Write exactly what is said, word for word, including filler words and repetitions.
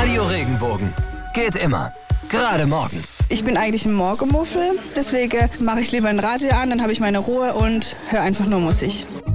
Radio Regenbogen. Geht immer. Gerade morgens. Ich bin eigentlich ein Morgenmuffel, deswegen mache ich lieber ein Radio an, dann habe ich meine Ruhe und höre einfach nur Musik.